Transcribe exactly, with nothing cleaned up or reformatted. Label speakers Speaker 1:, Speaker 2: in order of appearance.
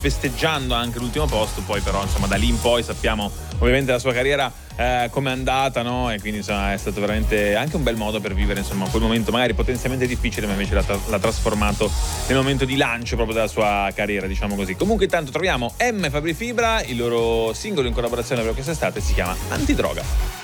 Speaker 1: festeggiando anche l'ultimo posto, poi però insomma da lì in poi sappiamo ovviamente la sua carriera eh, come è andata, no? E quindi insomma è stato veramente anche un bel modo per vivere insomma quel momento magari potenzialmente difficile, ma invece l'ha, tra- l'ha trasformato nel momento di lancio proprio della sua carriera, diciamo così. Comunque intanto troviamo M Fabri Fibra, il loro singolo in collaborazione per quest'estate si chiama Antidroga.